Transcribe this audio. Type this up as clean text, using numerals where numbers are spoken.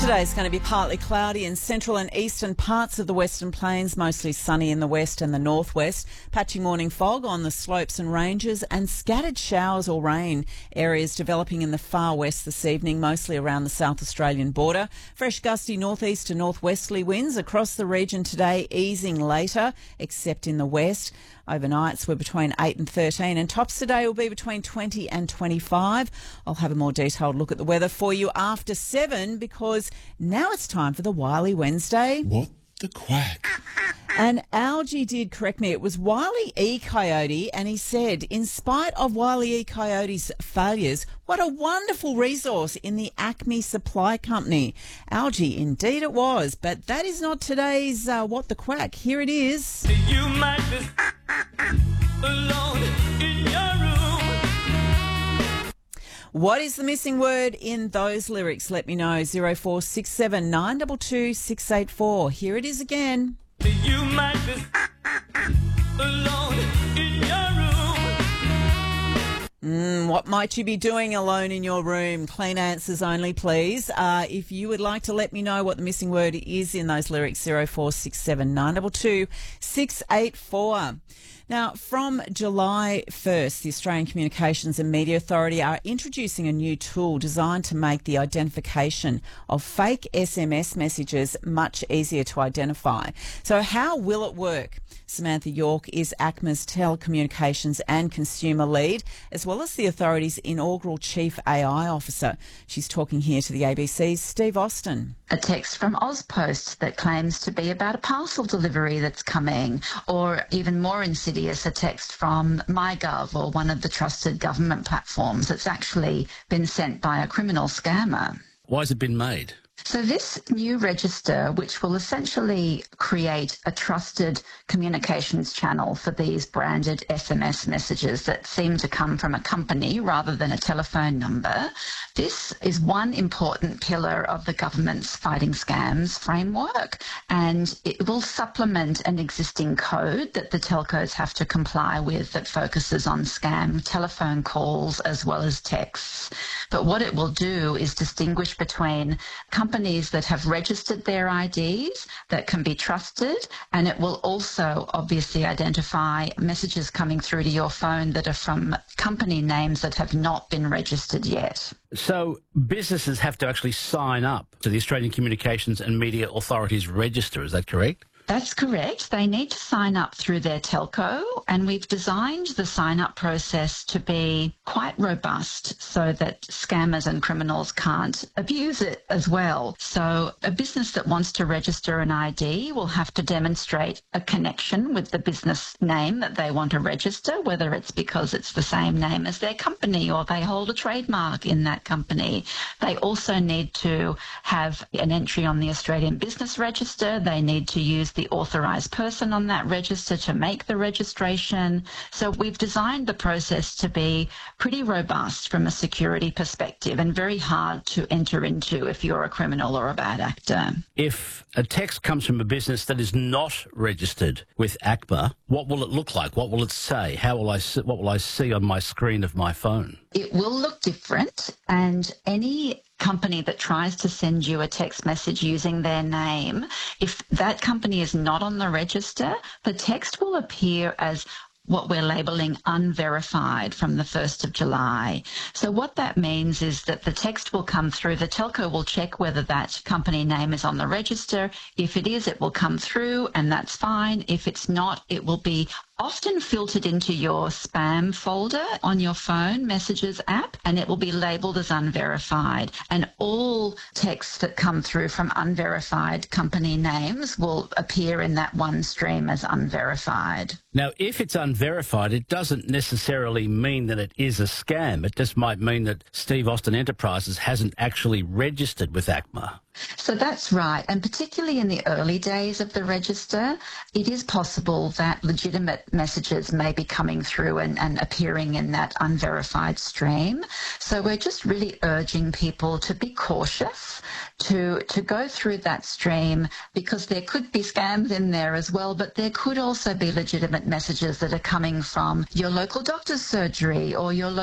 Today is going to be partly cloudy in central and eastern parts of the Western Plains, mostly sunny in the west and the northwest. Patchy morning fog on the slopes and ranges and scattered showers or rain. Areas developing in the far west this evening, mostly around the South Australian border. Fresh gusty northeast to northwesterly winds across the region today, easing later, except in the west. Overnights were between 8 and 13 and tops today will be between 20 and 25. I'll have a more detailed look at the weather for you after 7 because now it's time for the Wiley Wednesday. What the quack? And Algie did correct me. It was Wiley E. Coyote, and he said, in spite of Wiley E. Coyote's failures, what a wonderful resource in the Acme Supply Company. Algie, indeed it was, but that is not today's What the Quack. Here it is. You might be alone in your room. What is the missing word in those lyrics? Let me know. 0467 922 684. Here it is again. You might be alone in your room. What might you be doing alone in your room? Clean answers only, please. If you would like to let me know what the missing word is in those lyrics, 0467 922 684. Now, from July 1st, the Australian Communications and Media Authority are introducing a new tool designed to make the identification of fake SMS messages much easier to identify. So how will it work? Samantha York is ACMA's Telecommunications and Consumer Lead, as well as the authority's inaugural Chief AI Officer. She's talking here to the ABC's Steve Austin. A text from AusPost that claims to be about a parcel delivery that's coming, or even more insidious, a text from MyGov or one of the trusted government platforms that's actually been sent by a criminal scammer. Why has it been made? So this new register, which will essentially create a trusted communications channel for these branded SMS messages that seem to come from a company rather than a telephone number, this is one important pillar of the government's fighting scams framework, and it will supplement an existing code that the telcos have to comply with that focuses on scam telephone calls as well as texts. But what it will do is distinguish between companies that have registered their IDs that can be trusted, and it will also obviously identify messages coming through to your phone that are from company names that have not been registered yet. So businesses have to actually sign up to the Australian Communications and Media Authority's register, is that correct? That's correct. They need to sign up through their telco, and we've designed the sign-up process to be quite robust so that scammers and criminals can't abuse it as well. So a business that wants to register an ID will have to demonstrate a connection with the business name that they want to register, whether it's because it's the same name as their company or they hold a trademark in that company. They also need to have an entry on the Australian Business Register. They need to use the authorised person on that register to make the registration. So we've designed the process to be pretty robust from a security perspective and very hard to enter into if you're a criminal or a bad actor. If a text comes from a business that is not registered with ACMA, what will it look like? What will it say? What will I see on my screen of my phone? It will look different, and any company that tries to send you a text message using their name, if that company is not on the register, the text will appear as what we're labelling unverified from the 1st of July. So what that means is that the text will come through, the telco will check whether that company name is on the register. If it is, it will come through and that's fine. If it's not, it will be often filtered into your spam folder on your phone messages app, and it will be labelled as unverified. And all texts that come through from unverified company names will appear in that one stream as unverified. Now, if it's unverified, it doesn't necessarily mean that it is a scam. It just might mean that Steve Austin Enterprises hasn't actually registered with ACMA. So that's right. And particularly in the early days of the register, it is possible that legitimate messages may be coming through and appearing in that unverified stream. So we're just really urging people to be cautious, to go through that stream, because there could be scams in there as well, but there could also be legitimate messages that are coming from your local doctor's surgery or your